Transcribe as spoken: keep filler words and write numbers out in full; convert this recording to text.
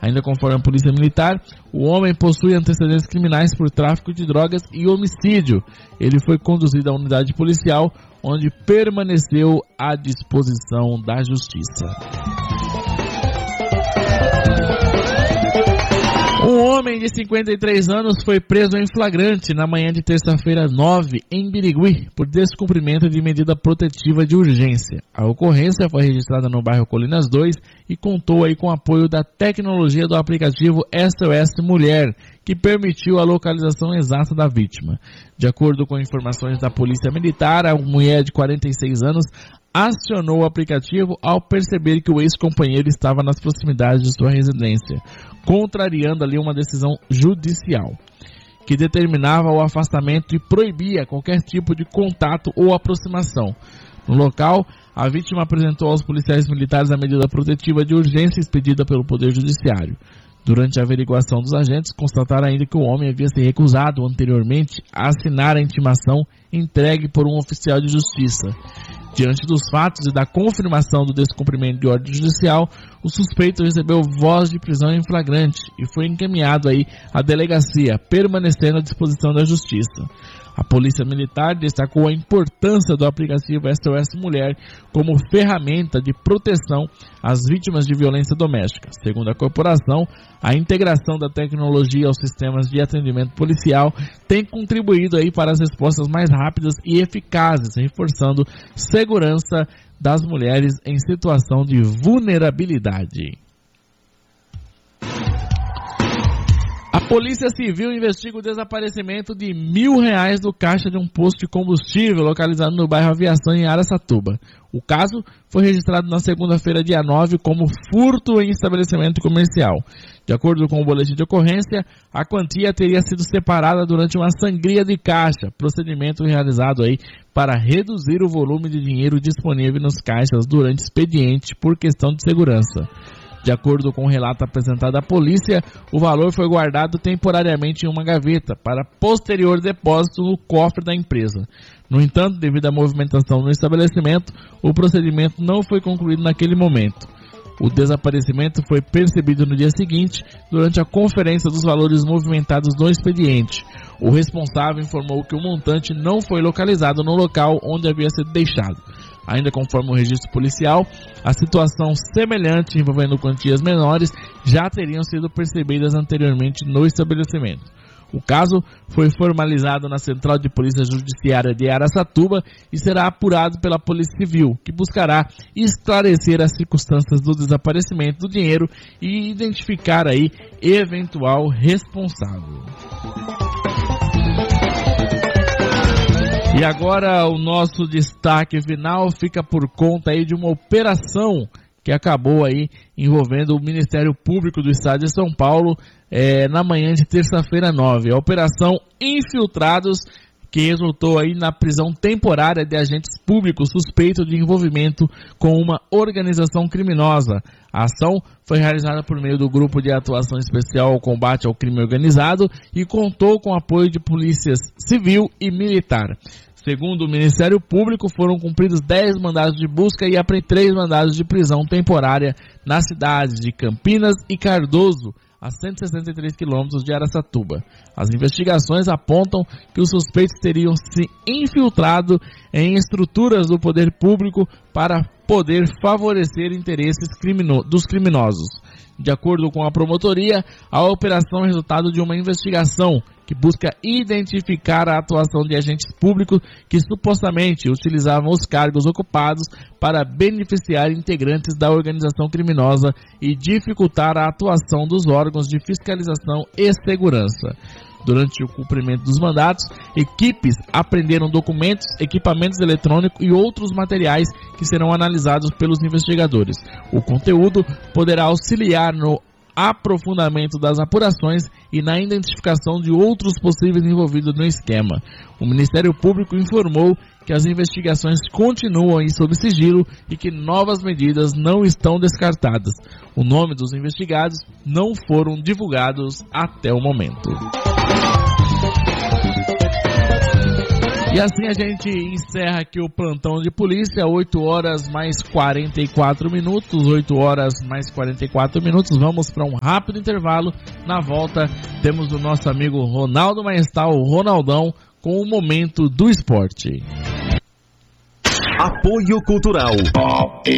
Ainda conforme a Polícia Militar, o homem possui antecedentes criminais por tráfico de drogas e homicídio. Ele foi conduzido à unidade policial, onde permaneceu à disposição da Justiça. Um homem de cinquenta e três anos foi preso em flagrante na manhã de terça-feira nove, em Birigui, por descumprimento de medida protetiva de urgência. A ocorrência foi registrada no bairro Colinas dois e contou aí com o apoio da tecnologia do aplicativo S O S Mulher, que permitiu a localização exata da vítima. De acordo com informações da Polícia Militar, a mulher de quarenta e seis anos acionou o aplicativo ao perceber que o ex-companheiro estava nas proximidades de sua residência, contrariando ali uma decisão judicial que determinava o afastamento e proibia qualquer tipo de contato ou aproximação. No local, a vítima apresentou aos policiais militares a medida protetiva de urgência expedida pelo Poder Judiciário. Durante a averiguação dos agentes, constataram ainda que o homem havia se recusado anteriormente a assinar a intimação entregue por um oficial de justiça. Diante dos fatos e da confirmação do descumprimento de ordem judicial, o suspeito recebeu voz de prisão em flagrante e foi encaminhado aí à delegacia, permanecendo à disposição da Justiça. A Polícia Militar destacou a importância do aplicativo S O S Mulher como ferramenta de proteção às vítimas de violência doméstica. Segundo a corporação, a integração da tecnologia aos sistemas de atendimento policial tem contribuído aí para as respostas mais rápidas e eficazes, reforçando segurança das mulheres em situação de vulnerabilidade. A Polícia Civil investiga o desaparecimento de mil reais do caixa de um posto de combustível localizado no bairro Aviação, em Araçatuba. O caso foi registrado na segunda-feira, dia nove, como furto em estabelecimento comercial. De acordo com o boletim de ocorrência, a quantia teria sido separada durante uma sangria de caixa, procedimento realizado aí para reduzir o volume de dinheiro disponível nos caixas durante expediente por questão de segurança. De acordo com o relato apresentado à polícia, o valor foi guardado temporariamente em uma gaveta para posterior depósito no cofre da empresa. No entanto, devido à movimentação no estabelecimento, o procedimento não foi concluído naquele momento. O desaparecimento foi percebido no dia seguinte, durante a conferência dos valores movimentados no expediente. O responsável informou que o montante não foi localizado no local onde havia sido deixado. Ainda conforme o registro policial, a situação semelhante envolvendo quantias menores já teriam sido percebidas anteriormente no estabelecimento. O caso foi formalizado na Central de Polícia Judiciária de Araçatuba e será apurado pela Polícia Civil, que buscará esclarecer as circunstâncias do desaparecimento do dinheiro e identificar aí eventual responsável. E agora o nosso destaque final fica por conta aí de uma operação que acabou aí envolvendo o Ministério Público do Estado de São Paulo é, na manhã de terça-feira nove. A Operação Infiltrados, que resultou aí na prisão temporária de agentes públicos suspeitos de envolvimento com uma organização criminosa. A ação foi realizada por meio do Grupo de Atuação Especial ao Combate ao Crime Organizado e contou com apoio de polícias civil e militar. Segundo o Ministério Público, foram cumpridos dez mandados de busca e três mandados de prisão temporária nas cidades de Campinas e Cardoso, a cento e sessenta e três quilômetros de Araçatuba. As investigações apontam que os suspeitos teriam se infiltrado em estruturas do poder público para poder favorecer interesses crimino- dos criminosos. De acordo com a promotoria, a operação é resultado de uma investigação que busca identificar a atuação de agentes públicos que supostamente utilizavam os cargos ocupados para beneficiar integrantes da organização criminosa e dificultar a atuação dos órgãos de fiscalização e segurança. Durante o cumprimento dos mandatos, equipes apreenderam documentos, equipamentos eletrônicos e outros materiais que serão analisados pelos investigadores. O conteúdo poderá auxiliar no aprofundamento das apurações e na identificação de outros possíveis envolvidos no esquema. O Ministério Público informou que as investigações continuam aí sob sigilo e que novas medidas não estão descartadas. O nome dos investigados não foram divulgados até o momento. E assim a gente encerra aqui o plantão de polícia, oito horas mais quarenta e quatro minutos, oito horas mais quarenta e quatro minutos, vamos para um rápido intervalo. Na volta temos o nosso amigo Ronaldo Maestal, o Ronaldão, com o Momento do Esporte. Apoio Cultural.